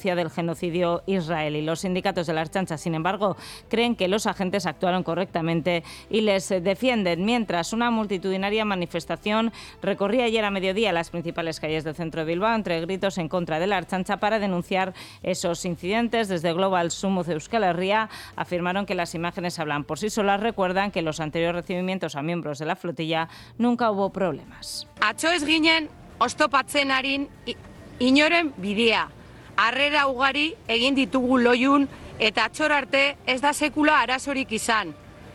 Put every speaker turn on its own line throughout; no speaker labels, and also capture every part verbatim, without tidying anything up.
denuncia del genocidio israelí. Los sindicatos de la Ertzaintza, sin embargo, creen que los agentes actuaron correctamente y les defienden. Mientras, una multitudinaria manifestación recorría ayer a mediodía las principales calles del centro de Bilbao entre gritos en contra de la Ertzaintza para denunciar esos incidentes. Desde Global Sumuz Euskal Herria afirmaron que las imágenes hablan por sí solas. Recuerdan que en los anteriores recibimientos a miembros de la flotilla nunca hubo problemas.
Atzo ez ginen oztopatzen arin inoren bidea. Harrera ugari egin ditugu loiun eta atzor arte ez da sekula arazorik izan.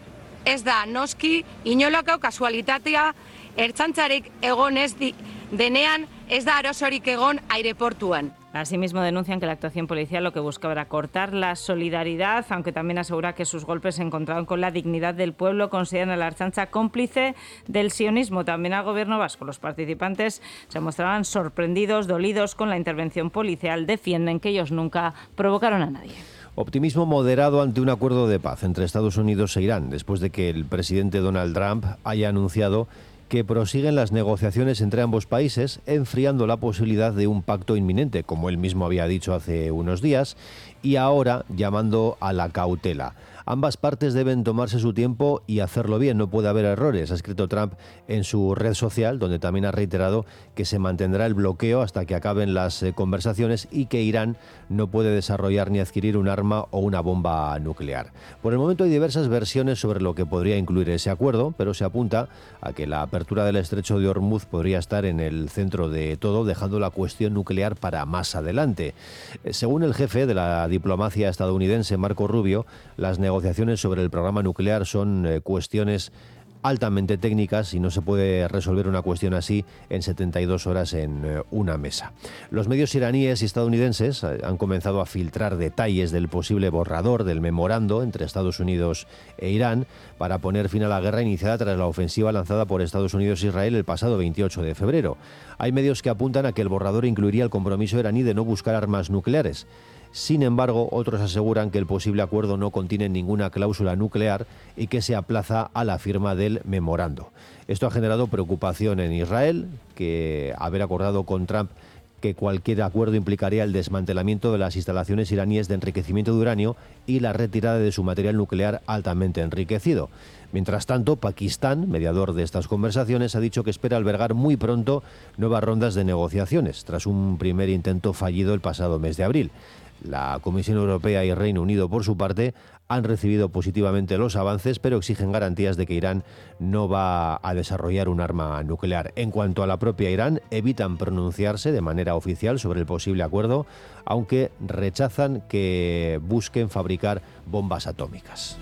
Ez da noski inolako kasualitatea ertzaintzarik egon ez denean ez da arazorik egon aireportuan.
Asimismo, denuncian que la actuación policial lo que buscaba era cortar la solidaridad, aunque también asegura que sus golpes se encontraron con la dignidad del pueblo. Consideran a la Ertzaintza cómplice del sionismo, también al gobierno vasco. Los participantes se mostraban sorprendidos, dolidos con la intervención policial. Defienden que ellos nunca provocaron a nadie.
Optimismo moderado ante un acuerdo de paz entre Estados Unidos e Irán, después de que el presidente Donald Trump haya anunciado que prosiguen las negociaciones entre ambos países, enfriando la posibilidad de un pacto inminente, como él mismo había dicho hace unos días, y ahora llamando a la cautela. Ambas partes deben tomarse su tiempo y hacerlo bien, no puede haber errores, ha escrito Trump en su red social, donde también ha reiterado que se mantendrá el bloqueo hasta que acaben las eh, conversaciones y que Irán no puede desarrollar ni adquirir un arma o una bomba nuclear. Por el momento hay diversas versiones sobre lo que podría incluir ese acuerdo, pero se apunta a que la apertura del estrecho de Hormuz podría estar en el centro de todo, dejando la cuestión nuclear para más adelante. Eh, según el jefe de la diplomacia estadounidense, Marco Rubio, las negociaciones negociaciones sobre el programa nuclear son eh, cuestiones altamente técnicas y no se puede resolver una cuestión así en setenta y dos horas en eh, una mesa. Los medios iraníes y estadounidenses eh, han comenzado a filtrar detalles del posible borrador del memorando entre Estados Unidos e Irán para poner fin a la guerra iniciada tras la ofensiva lanzada por Estados Unidos e Israel el pasado veintiocho de febrero. Hay medios que apuntan a que el borrador incluiría el compromiso iraní de no buscar armas nucleares. Sin embargo, otros aseguran que el posible acuerdo no contiene ninguna cláusula nuclear y que se aplaza a la firma del memorando. Esto ha generado preocupación en Israel, que haber acordado con Trump que cualquier acuerdo implicaría el desmantelamiento de las instalaciones iraníes de enriquecimiento de uranio y la retirada de su material nuclear altamente enriquecido. Mientras tanto, Pakistán, mediador de estas conversaciones, ha dicho que espera albergar muy pronto nuevas rondas de negociaciones, tras un primer intento fallido el pasado mes de abril. La Comisión Europea y Reino Unido, por su parte, han recibido positivamente los avances, pero exigen garantías de que Irán no va a desarrollar un arma nuclear. En cuanto a la propia Irán, evitan pronunciarse de manera oficial sobre el posible acuerdo, aunque rechazan que busquen fabricar bombas atómicas.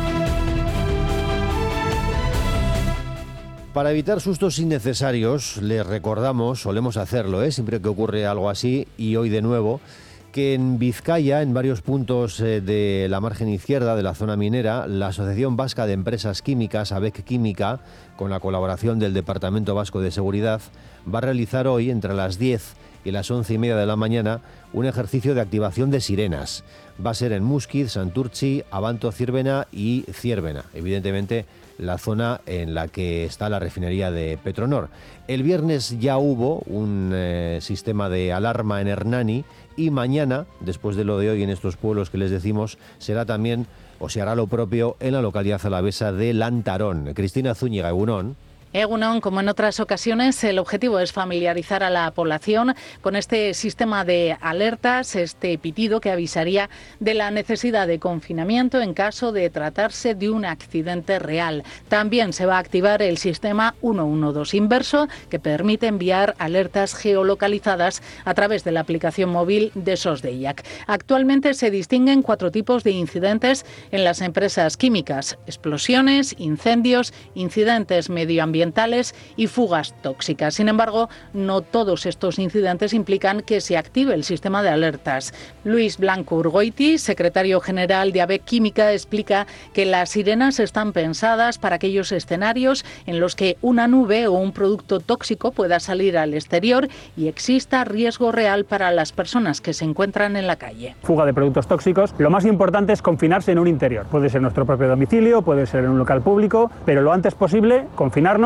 Para evitar sustos innecesarios, les recordamos, solemos hacerlo, ¿eh? siempre que ocurre algo así, y hoy de nuevo, que en Vizcaya, en varios puntos de la margen izquierda de la zona minera, la Asociación Vasca de Empresas Químicas, ABEC Química, con la colaboración del Departamento Vasco de Seguridad, va a realizar hoy, entre las diez y las once y media de la mañana, un ejercicio de activación de sirenas. Va a ser en Muskiz, Santurtzi, Abanto, Zierbena y Zierbena. Evidentemente, la zona en la que está la refinería de Petronor. El viernes ya hubo un eh, sistema de alarma en Hernani y mañana, después de lo de hoy en estos pueblos que les decimos, será también, o se hará lo propio en la localidad alavesa de Lantarón. Cristina Zúñiga, Egunon.
Egunon, como en otras ocasiones, el objetivo es familiarizar a la población con este sistema de alertas, este pitido que avisaría de la necesidad de confinamiento en caso de tratarse de un accidente real. También se va a activar el sistema ciento doce inverso, que permite enviar alertas geolocalizadas a través de la aplicación móvil de SOSDEIAC. Actualmente se distinguen cuatro tipos de incidentes en las empresas químicas: explosiones, incendios, incidentes medioambientales y fugas tóxicas. Sin embargo, no todos estos incidentes implican que se active el sistema de alertas. Luis Blanco Urgoiti, secretario general de ABEC Química, explica que las sirenas están pensadas para aquellos escenarios en los que una nube o un producto tóxico pueda salir al exterior y exista riesgo real para las personas que se encuentran en la calle.
Fuga de productos tóxicos. Lo más importante es confinarse en un interior. Puede ser nuestro propio domicilio, puede ser en un local público, pero lo antes posible confinarnos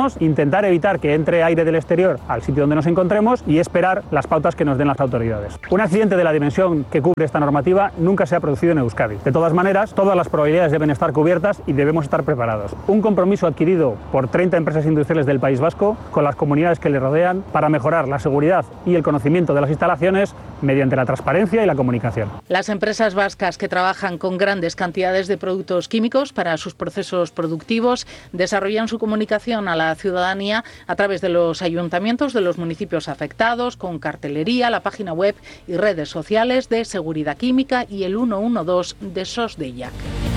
protegernos, intentar evitar que entre aire del exterior al sitio donde nos encontremos y esperar las pautas que nos den las autoridades. Un accidente de la dimensión que cubre esta normativa nunca se ha producido en Euskadi. De todas maneras, todas las probabilidades deben estar cubiertas y debemos estar preparados. Un compromiso adquirido por treinta empresas industriales del País Vasco con las comunidades que le rodean para mejorar la seguridad y el conocimiento de las instalaciones mediante la transparencia y la comunicación.
Las empresas vascas que trabajan con grandes cantidades de productos químicos para sus procesos productivos desarrollan su comunicación a la ciudadanía a través de los ayuntamientos de los municipios afectados, con cartelería, la página web y redes sociales de Seguridad Química y el ciento doce de SOSDEIAC.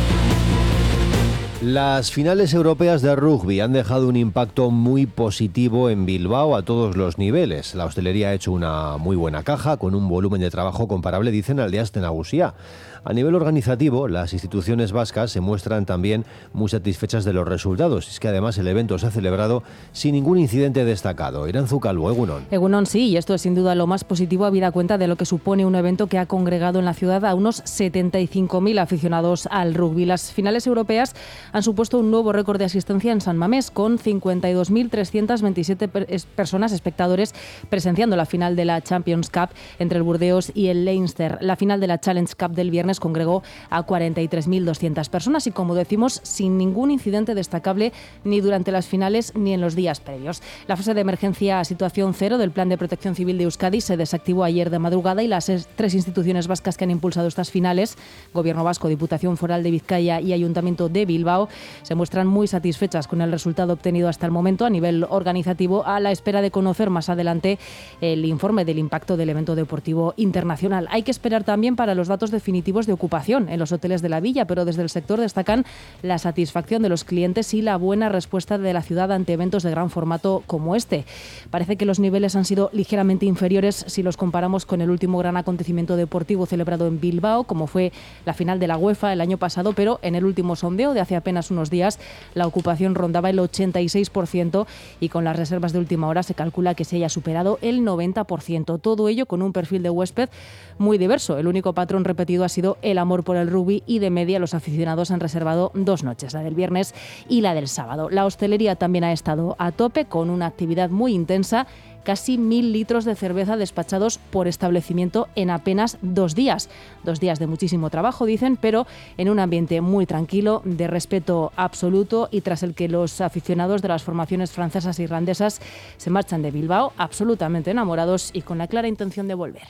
Las finales europeas de rugby han dejado un impacto muy positivo en Bilbao a todos los niveles. La hostelería ha hecho una muy buena caja, con un volumen de trabajo comparable, dicen, al de Aste Nagusia. A nivel organizativo, las instituciones vascas se muestran también muy satisfechas de los resultados. Es que además el evento se ha celebrado sin ningún incidente destacado. Iranzu Calvo, Egunon.
Egunon, sí, y esto es sin duda lo más positivo, habida cuenta de lo que supone un evento que ha congregado en la ciudad a unos setenta y cinco mil aficionados al rugby. Las finales europeas han supuesto un nuevo récord de asistencia en San Mamés, con cincuenta y dos mil trescientas veintisiete personas, espectadores, presenciando la final de la Champions Cup entre el Burdeos y el Leinster. La final de la Challenge Cup del viernes congregó a cuarenta y tres mil doscientas personas y, como decimos, sin ningún incidente destacable ni durante las finales ni en los días previos. La fase de emergencia a situación cero del Plan de Protección Civil de Euskadi se desactivó ayer de madrugada y las tres instituciones vascas que han impulsado estas finales, Gobierno Vasco, Diputación Foral de Vizcaya y Ayuntamiento de Bilbao, se muestran muy satisfechas con el resultado obtenido hasta el momento a nivel organizativo, a la espera de conocer más adelante el informe del impacto del evento deportivo internacional. Hay que esperar también para los datos definitivos de ocupación en los hoteles de la villa, pero desde el sector destacan la satisfacción de los clientes y la buena respuesta de la ciudad ante eventos de gran formato como este. Parece que los niveles han sido ligeramente inferiores si los comparamos con el último gran acontecimiento deportivo celebrado en Bilbao, como fue la final de la UEFA el año pasado, pero en el último sondeo de hace apenas unos días la ocupación rondaba el ochenta y seis por ciento y con las reservas de última hora se calcula que se haya superado el noventa por ciento. Todo ello con un perfil de huésped muy diverso. El único patrón repetido ha sido el amor por el rugby y de media los aficionados han reservado dos noches, la del viernes y la del sábado. La hostelería también ha estado a tope con una actividad muy intensa. Casi mil litros de cerveza despachados por establecimiento en apenas dos días. Dos días de muchísimo trabajo, dicen, pero en un ambiente muy tranquilo, de respeto absoluto y tras el que los aficionados de las formaciones francesas e irlandesas se marchan de Bilbao absolutamente enamorados y con la clara intención de volver.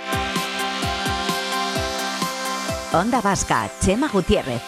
Onda Vasca, Chema Gutiérrez.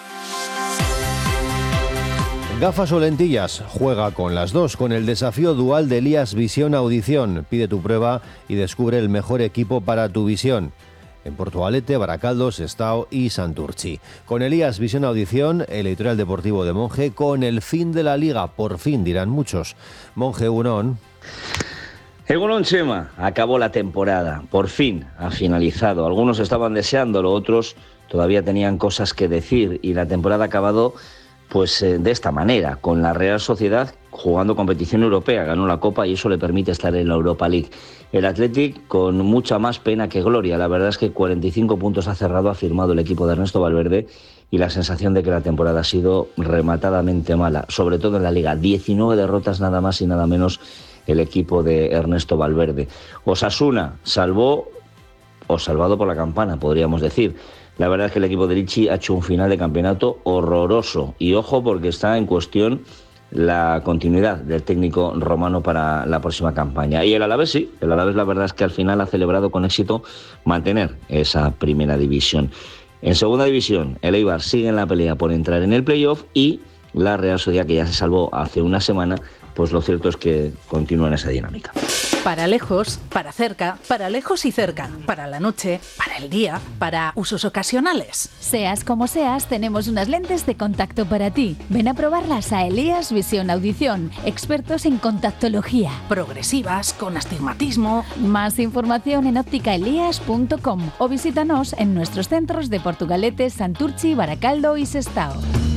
Gafas o lentillas, juega con las dos, con el desafío dual de Elías Visión Audición. Pide tu prueba y descubre el mejor equipo para tu visión. En Portugalete, Baracaldo, Sestao y Santurtzi. Con Elías Visión Audición, el editorial deportivo de Monje, con el fin de la liga, por fin, dirán muchos. Monje, Unón.
Egunon, Chema, acabó la temporada, por fin ha finalizado. Algunos estaban deseándolo, otros todavía tenían cosas que decir y la temporada ha acabado pues eh, de esta manera, con la Real Sociedad jugando competición europea, ganó la Copa y eso le permite estar en la Europa League. El Athletic con mucha más pena que gloria, la verdad es que cuarenta y cinco puntos ha cerrado, ha firmado el equipo de Ernesto Valverde y la sensación de que la temporada ha sido rematadamente mala, sobre todo en la Liga, diecinueve derrotas nada más y nada menos el equipo de Ernesto Valverde. Osasuna salvó, o salvado por la campana, podríamos decir. La verdad es que el equipo de Lichi ha hecho un final de campeonato horroroso. Y ojo porque está en cuestión la continuidad del técnico romano para la próxima campaña. Y el Alavés sí, el Alavés la verdad es que al final ha celebrado con éxito mantener esa primera división. En segunda división, el Eibar sigue en la pelea por entrar en el playoff y la Real Sociedad, que ya se salvó hace una semana, pues lo cierto es que continúa en esa dinámica.
Para lejos, para cerca, para lejos y cerca, para la noche, para el día, para usos ocasionales.
Seas como seas, tenemos unas lentes de contacto para ti. Ven a probarlas a Elías Visión Audición, expertos en contactología.
Progresivas, con astigmatismo.
Más información en óptica elías punto com o visítanos en nuestros centros de Portugalete, Santurtzi, Baracaldo y Sestao.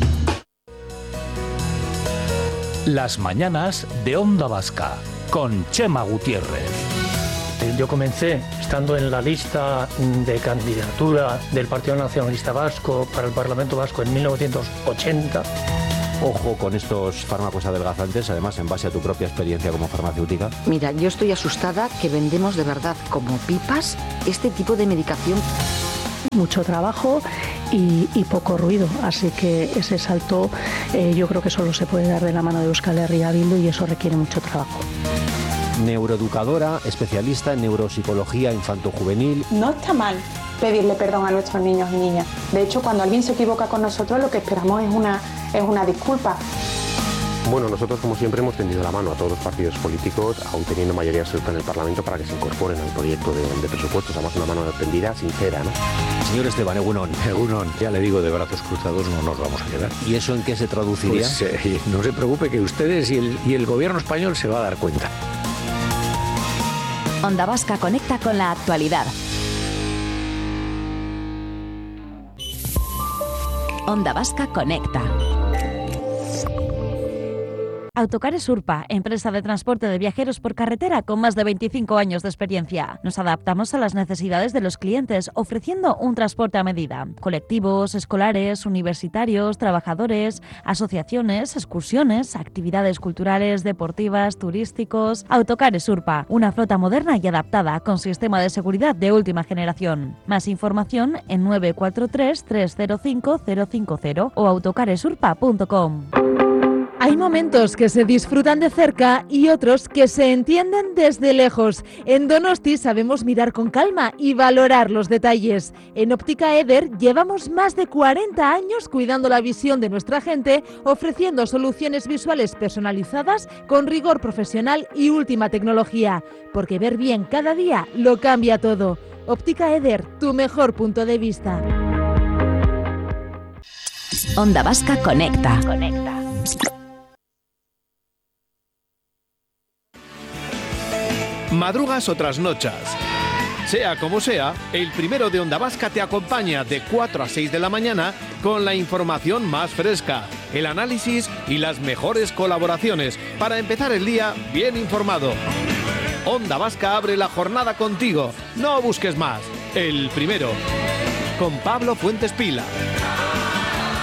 Las mañanas de Onda Vasca, con Chema Gutiérrez.
Yo comencé estando en la lista de candidatura del Partido Nacionalista Vasco para el Parlamento Vasco en mil novecientos ochenta
ojo con estos fármacos adelgazantes, además en base a tu propia experiencia como farmacéutica?
Mira, yo estoy asustada que vendemos de verdad como pipas este tipo de medicación.
Mucho trabajo y, y poco ruido, así que ese salto eh, yo creo que solo se puede dar de la mano de Euskal Herria Bildu y eso requiere mucho trabajo.
Neuroeducadora, especialista en neuropsicología infantojuvenil.
No está mal pedirle perdón a nuestros niños y niñas. De hecho, cuando alguien se equivoca con nosotros, lo que esperamos es una, es una disculpa.
Bueno, nosotros como siempre hemos tendido la mano a todos los partidos políticos, aún teniendo mayoría absoluta en el Parlamento, para que se incorporen al proyecto de, de presupuestos. Además, una mano tendida, sincera, ¿no?
Señor Esteban, Egunon.
Egunon, ya le digo, de brazos cruzados no nos vamos a quedar.
¿Y eso en qué se traduciría?
Pues, eh, no se preocupe, que ustedes y el, y el gobierno español se va a dar cuenta.
Onda Vasca conecta con la actualidad. Onda Vasca conecta.
Autocares Urpa, empresa de transporte de viajeros por carretera con más de veinticinco años de experiencia. Nos adaptamos a las necesidades de los clientes, ofreciendo un transporte a medida. Colectivos, escolares, universitarios, trabajadores, asociaciones, excursiones, actividades culturales, deportivas, turísticos. Autocares Urpa, una flota moderna y adaptada con sistema de seguridad de última generación. Más información en nueve cuatro tres, tres cero cinco, cero cinco cero o autocaresurpa punto com.
Hay momentos que se disfrutan de cerca y otros que se entienden desde lejos. En Donosti sabemos mirar con calma y valorar los detalles. En Óptica Eder llevamos más de cuarenta años cuidando la visión de nuestra gente, ofreciendo soluciones visuales personalizadas con rigor profesional y última tecnología. Porque ver bien cada día lo cambia todo. Óptica Eder, tu mejor punto de vista.
Onda Vasca conecta.
Conecta.
Madrugas o trasnochas. Sea como sea, el primero de Onda Vasca te acompaña de cuatro a seis de la mañana con la información más fresca, el análisis y las mejores colaboraciones para empezar el día bien informado. Onda Vasca abre la jornada contigo. No busques más. El primero. Con Pablo Fuentes Pila.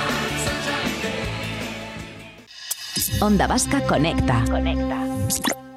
Onda Vasca conecta.
Conecta.